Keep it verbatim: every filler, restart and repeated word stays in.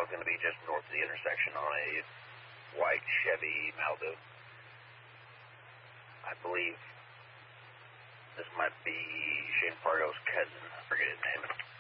is going to be just north of the intersection on a white Chevy Malibu. I believe this might be Shane Fargo's cousin. I forget his name.